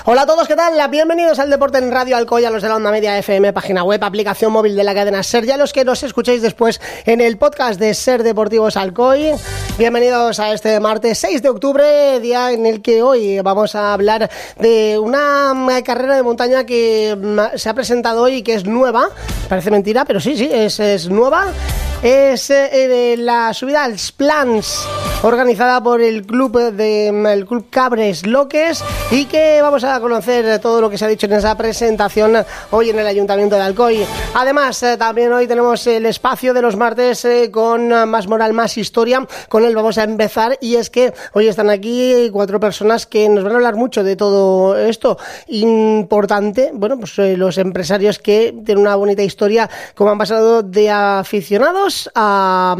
Hola a todos, ¿qué tal? Bienvenidos al Deporte en Radio Alcoy, a los de la Onda Media FM, página web, aplicación móvil de la cadena SER, y a los que nos escuchéis después en el podcast de SER Deportivos Alcoy. Bienvenidos a este martes 6 de octubre, día en el que hoy vamos a hablar de una carrera de montaña que se ha presentado hoy y que es nueva. Parece mentira, pero sí, es nueva. Es la subida als Plans, organizada por el Club Cabres Loques, y que vamos a conocer todo lo que se ha dicho en esa presentación hoy en el Ayuntamiento de Alcoy. Además, también hoy tenemos el espacio de los martes con Más Moral, Más Historia. Con él vamos a empezar, y es que hoy están aquí 4 personas que nos van a hablar mucho de todo esto importante. Bueno, pues los empresarios que tienen una bonita historia, como han pasado de aficionados a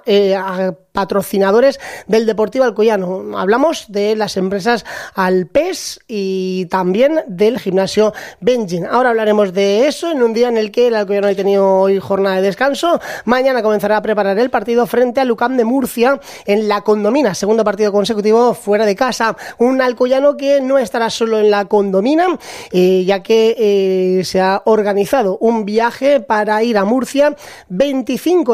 patrocinadores del Deportivo Alcoyano. Hablamos de las empresas Alpes y también del gimnasio Benjin. Ahora hablaremos de eso en un día en el que el Alcoyano ha tenido hoy jornada de descanso. Mañana comenzará a preparar el partido frente al UCAM de Murcia en la Condomina, segundo partido consecutivo fuera de casa. Un Alcoyano que no estará solo en la Condomina, ya que se ha organizado un viaje para ir a Murcia. 25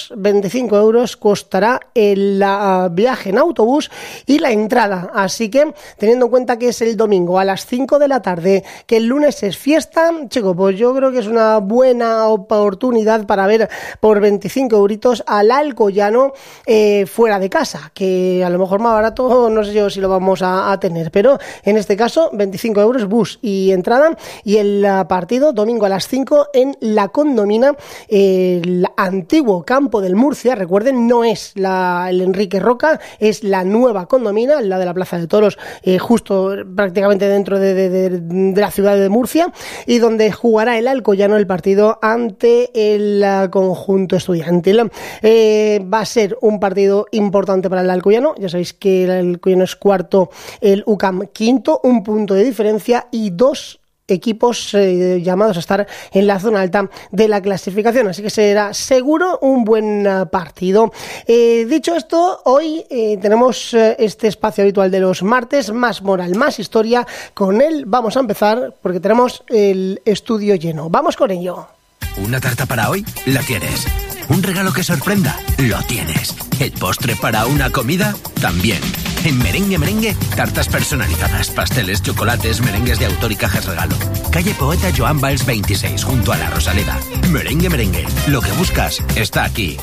euros costará el viaje en autobús y la entrada, así que teniendo en cuenta que es el domingo a las 5 de la tarde, que el lunes es fiesta, chico, pues yo creo que es una buena oportunidad para ver por 25 euritos al Alcoyano fuera de casa, que a lo mejor más barato no sé yo si lo vamos a tener, pero en este caso 25 euros bus y entrada, y el partido domingo a las 5 en la Condomina, el antiguo campo del Murcia. Recuerden, no es el Enrique Roca, es la nueva Condomina, la de la Plaza de Toros, justo prácticamente dentro de la ciudad de Murcia, y donde jugará el Alcoyano el partido ante el conjunto estudiantil. Va a ser un partido importante para el Alcoyano. Ya sabéis que el Alcoyano es cuarto, el UCAM quinto, un punto de diferencia y 2 equipos llamados a estar en la zona alta de la clasificación, así que será seguro un buen partido. Dicho esto, hoy tenemos este espacio habitual de los martes, Más Moral, Más Historia. Con él vamos a empezar porque tenemos el estudio lleno. Vamos con ello. ¿Una tarta para hoy? La tienes. ¿Un regalo que sorprenda? Lo tienes. ¿El postre para una comida? También. En Merengue, tartas personalizadas, pasteles, chocolates, merengues de autor y cajas regalo. Calle Poeta Joan Valls 26, junto a la Rosaleda. Merengue, lo que buscas está aquí.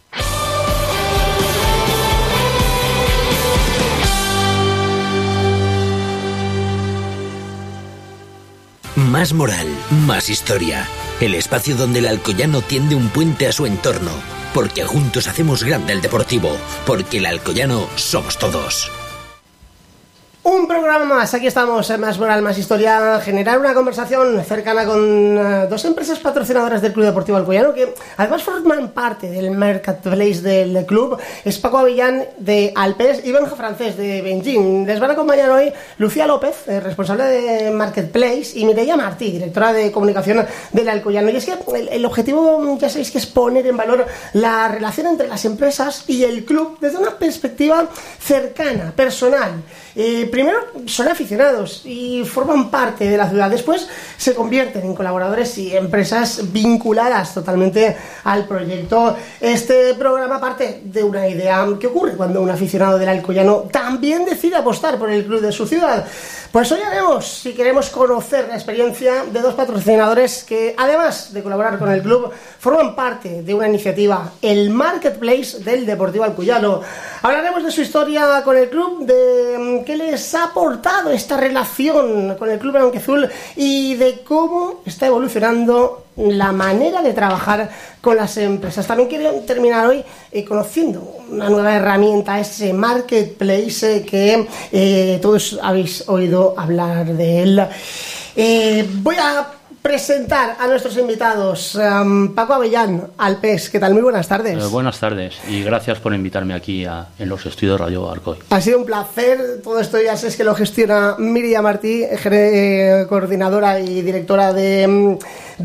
Más moral, más historia. El espacio donde el alcoyano tiende un puente a su entorno. Porque juntos hacemos grande el deportivo. Porque el alcoyano somos todos. Un programa más, aquí estamos, Más Moral, Más Historia. Generar una conversación cercana con 2 empresas patrocinadoras del Club Deportivo Alcoyano, que además forman parte del marketplace del club. Es Paco Avillán de Alpes y Benja Francés de Benjin. Les van a acompañar hoy Lucía López, responsable de marketplace, y Mireia Martí, directora de comunicación del Alcoyano. Y es que el objetivo, ya sabéis, que es poner en valor la relación entre las empresas y el club desde una perspectiva cercana, personal. Primero son aficionados y forman parte de la ciudad. Después se convierten en colaboradores y empresas vinculadas totalmente al proyecto. Este programa parte de una idea que ocurre cuando un aficionado del Alcoyano también decide apostar por el club de su ciudad. Pues hoy haremos, si queremos conocer la experiencia de 2 patrocinadores que, además de colaborar con el club, forman parte de una iniciativa, el Marketplace del Deportivo Alcoyano. Hablaremos de su historia con el club, de qué les ha aportado esta relación con el Club Blanquiazul y de cómo está evolucionando la manera de trabajar con las empresas. También quiero terminar hoy conociendo una nueva herramienta, ese Marketplace que todos habéis oído hablar de él. Voy a presentar a nuestros invitados. Paco Avellán, al PES, ¿qué tal? Muy buenas tardes. Buenas tardes y gracias por invitarme aquí en los estudios de Radio Alcoy. Ha sido un placer. Todo esto ya sé que lo gestiona Miriam Martí, coordinadora y directora de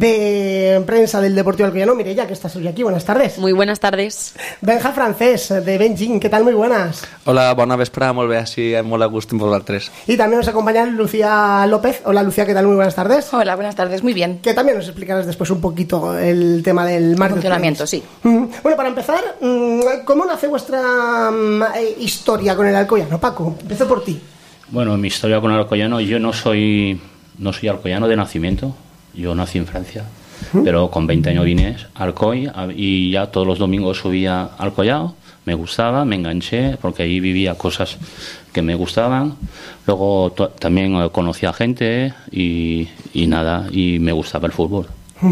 prensa del Deportivo Alcoyano. Mireia, que estás hoy aquí. Buenas tardes. Muy buenas tardes. Benja Francés, de Benjin, ¿qué tal? Muy buenas. Hola, bona vesprada, molt bé, així molt a gust amb vosaltres. Y también nos acompaña Lucía López. Hola, Lucía, ¿qué tal? Muy buenas tardes. Hola, buenas tardes, muy bien. Que también nos explicarás después un poquito el tema del marco. Funcionamiento, sí. Bueno, para empezar, ¿cómo nace vuestra historia con el Alcoyano? Paco, empiezo por ti. Bueno, mi historia con el Alcoyano, yo no soy alcoyano de nacimiento, yo nací en Francia, pero con 20 años vine a Alcoy y ya todos los domingos subía al Alcoyano, me gustaba, me enganché, porque ahí vivía cosas que me gustaban, luego también conocía gente y nada, y me gustaba el fútbol.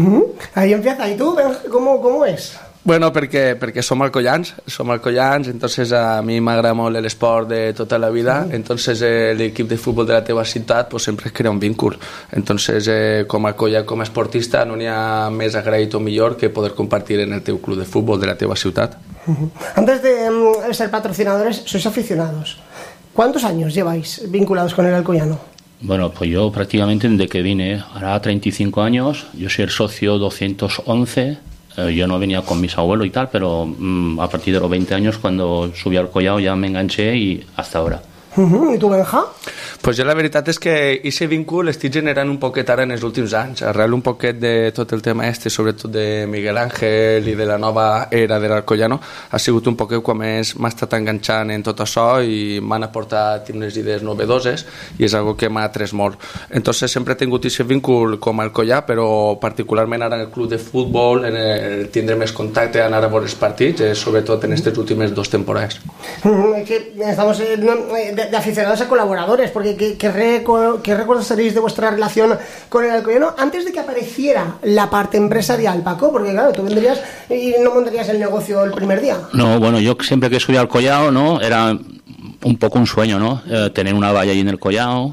Ahí empieza. ¿Y tú, cómo es? Bueno, perquè som alcoians, entonces a mi m'agrada molt l'esport de tota la vida, entonces l'equip de futbol de la teva ciutat pues, sempre es crea un vínculo, entonces com a alcoià, com a esportista no n'hi ha més agraït o millor que poder compartir en el teu club de futbol de la teva ciutat. Antes de ser patrocinadores, sois aficionados. ¿Cuántos años lleváis vinculados con el Alcoyano? Bueno, pues yo prácticamente desde que vine, hará 35 años, yo soy el socio 211. Yo no venía con mis abuelos y tal, pero a partir de los 20 años, cuando subí al Collao, ya me enganché y hasta ahora. I tu, Benja? Pues jo la veritat és que aquest vínculo l'estic generant un poquet ara en els últims anys, arrel un poquet de tot el tema sobretot de Miguel Ángel i de la nova era de l'Alcoyano, ha sigut un poquet quan m'ha estat enganxant en tot això i m'han aportat unes idees novedoses i és algo que m'ha atret molt. Entonces sempre he tingut aquest vínculo com a Alcoyà, però particularment ara en el club de futbol, en el tindre més contacte, anar a veure els partits, sobretot en aquestes últimes 2 temporades. Que estamos de aficionados a colaboradores, porque ¿qué recuerdos tenéis de vuestra relación con el Alcoyano antes de que apareciera la parte empresarial, Paco? Porque claro, tú vendrías y no montarías el negocio el primer día. No, bueno, yo siempre que subí al Collao, ¿no? Era un poco un sueño, ¿no? Tener una valla allí en el Collao,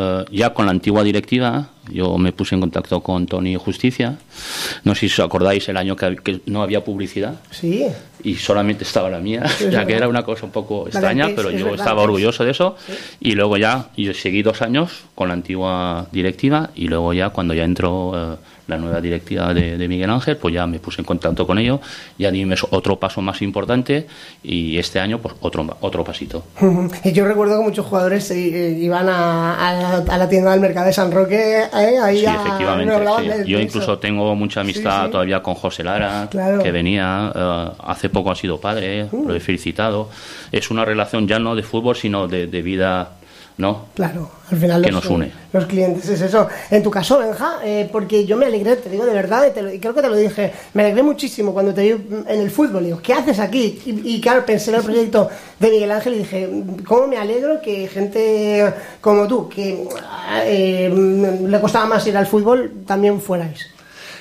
ya con la antigua directiva. Yo me puse en contacto con Tony Justicia. No sé si os acordáis el año que no había publicidad. Sí. Y solamente estaba la mía, sí, ya que era una cosa un poco extraña, pero yo estaba orgulloso de eso. Sí. Y luego ya, yo seguí 2 años con la antigua directiva y luego ya cuando ya entró la nueva directiva de Miguel Ángel, pues ya me puse en contacto con ellos, ya dimos otro paso más importante y este año pues otro pasito. Y yo recuerdo que muchos jugadores iban a la tienda del mercado de San Roque. Ahí sí, efectivamente. Sí. Yo incluso tengo mucha amistad sí. todavía con José Lara, claro. Que venía, hace poco ha sido padre, lo he felicitado. Es una relación ya no de fútbol, sino de vida, ¿no? Claro, al final que nos une. Los clientes, es eso. En tu caso, Benja, porque yo me alegré, te digo de verdad, y creo que te lo dije, me alegré muchísimo cuando te vi en el fútbol. Digo, ¿qué haces aquí? Y claro, pensé en el proyecto de Miguel Ángel y dije, ¿cómo me alegro que gente como tú, que le costaba más ir al fútbol, también fuerais?